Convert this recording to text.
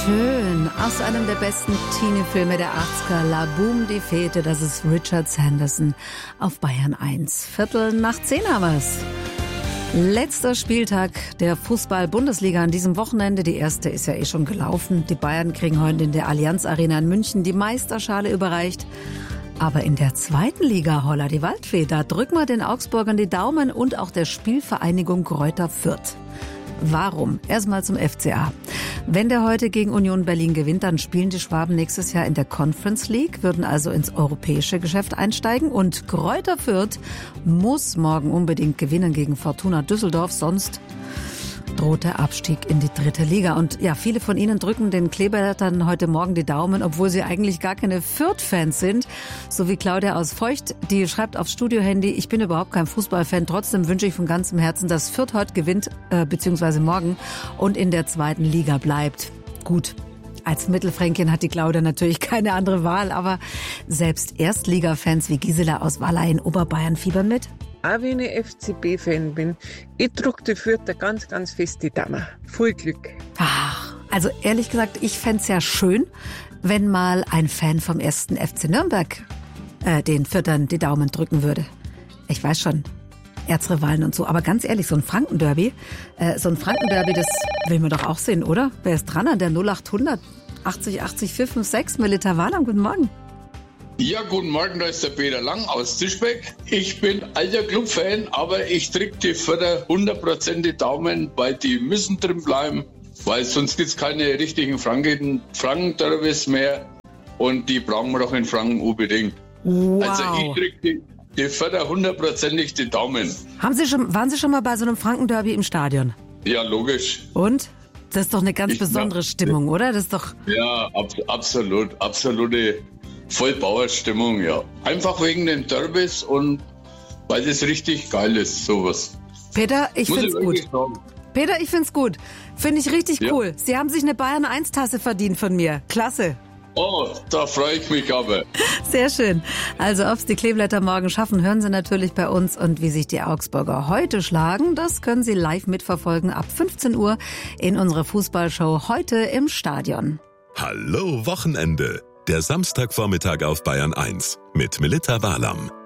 Schön, aus einem der besten Teenie-Filme der 80er, La Boom, die Fete, das ist Richard Sanderson auf Bayern 1. 9:15 haben wir's. Letzter Spieltag der Fußball-Bundesliga an diesem Wochenende. Die erste ist ja schon gelaufen. Die Bayern kriegen heute in der Allianz Arena in München die Meisterschale überreicht. Aber in der zweiten Liga, holla die Waldfee, da drücken wir den Augsburgern die Daumen und auch der Spielvereinigung Greuther Fürth. Warum? Erstmal zum FCA. Wenn der heute gegen Union Berlin gewinnt, dann spielen die Schwaben nächstes Jahr in der Conference League, würden also ins europäische Geschäft einsteigen. Und Greuther Fürth muss morgen unbedingt gewinnen gegen Fortuna Düsseldorf, sonst droht der Abstieg in die dritte Liga. Und ja, viele von Ihnen drücken den Kleeblättern heute Morgen die Daumen, obwohl sie eigentlich gar keine Fürth-Fans sind. So wie Claudia aus Feucht, die schreibt aufs Studiohandy, ich bin überhaupt kein Fußballfan, trotzdem wünsche ich von ganzem Herzen, dass Fürth heute gewinnt, beziehungsweise morgen, und in der zweiten Liga bleibt. Gut. Als Mittelfränkin hat die Claudia natürlich keine andere Wahl, aber selbst Erstliga-Fans wie Gisela aus Wallay in Oberbayern fiebern mit. Auch wenn ich FCB-Fan bin, ich drücke die Fürther ganz, ganz fest die Daumen. Viel Glück. Ach, also ehrlich gesagt, ich fänd's ja schön, wenn mal ein Fan vom 1. FC Nürnberg den Fürthern die Daumen drücken würde. Ich weiß schon, Erzrivalen und so, aber ganz ehrlich, so ein Franken-Derby, das will man doch auch sehen, oder? Wer ist dran an der 0800 80 80 456? Melita Wahlam, guten Morgen. Ja, guten Morgen, da ist der Peter Lang aus Zischbeck. Ich bin alter Clubfan, aber ich drücke die Förder 100% die Daumen, weil die müssen drin bleiben, weil sonst gibt es keine richtigen Franken-Derbys mehr und die brauchen wir doch in Franken unbedingt. Wow. Also ich drücke die Förder 100% die Daumen. Waren Sie schon mal bei so einem Franken-Derby im Stadion? Ja, logisch. Und? Das ist doch eine ganz besondere Stimmung, oder? Das ist doch... Ja, absolute Vollbauerstimmung, ja. Einfach wegen den Derbys und weil das richtig geil ist, sowas. Peter, ich find's gut. Peter, ich find's gut. Finde ich richtig cool. Sie haben sich eine Bayern 1 Tasse verdient von mir. Klasse. Oh, da freue ich mich aber. Sehr schön. Also, ob's die Kleeblätter morgen schaffen, hören Sie natürlich bei uns. Und wie sich die Augsburger heute schlagen, das können Sie live mitverfolgen ab 15 Uhr in unserer Fußballshow heute im Stadion. Hallo Wochenende. Der Samstagvormittag auf Bayern 1 mit Melita Wahlam.